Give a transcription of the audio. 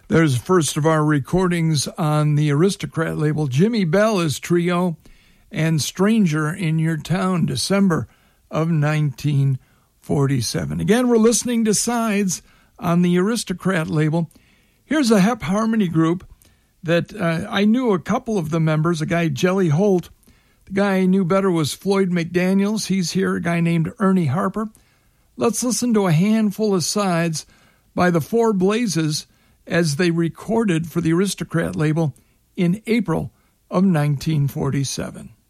There's first of our recordings on the Aristocrat label, Jimmy Bell Trio and Stranger in Your Town, December of 1947. Again, we're listening to Sides on the Aristocrat label. Here's a Hep Harmony group that I knew a couple of the members, a guy, Jelly Holt. The guy I knew better was Floyd McDaniels. He's here, a guy named Ernie Harper. Let's listen to a handful of sides by the Four Blazes as they recorded for the Aristocrat label in April of 1947.